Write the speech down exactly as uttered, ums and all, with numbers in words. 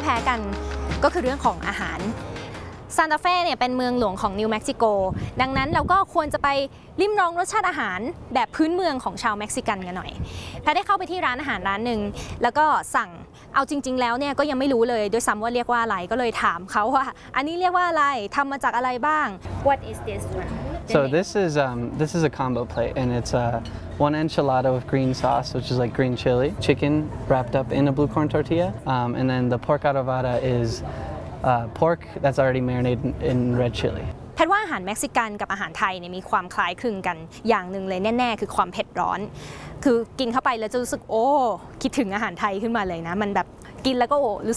พ้กันก็คือเรื่องของอาหารซานตาเฟ่เนี่ยเป็นเมืองหลวงของนิวเม็กซิโกดังนั้นเราก็ควรจะไปลิ้มลองรสชาติอาหารแบบพื้นเมืองของชาวเม็กซิกันกันหน่อยแพทได้เข้าไปที่ร้านอาหารร้านหนึ่งแล้วก็สั่งเอาจริงๆแล้วเนี่ยก็ยังไม่รู้เลยด้วยซ้ำว่าเรียกว่าอะไรก็เลยถามเขาว่าอันนี้เรียกว่าอะไรทำมาจากอะไรบ้าง What is this one So this is um, this is a combo plate, and it's uh, one enchilada with green sauce, which is like green chili, chicken wrapped up in a blue corn tortilla, um, and then the pork adobada is uh, pork that's already marinated in red chili. แพทว่าอาหารเม็กซิกันกับอาหารไทยเนี่ยมีความคล้ายคลึงกันอย่างหนึ่งเลยแน่ๆคือความเผ็ดร้อนคือกินเข้าไปแล้วจะรู้สึกโอ้คิดถึงอาหารไทยขึ้นมาเลยนะมันแบบกินแล้วก็โอ้รู้สึก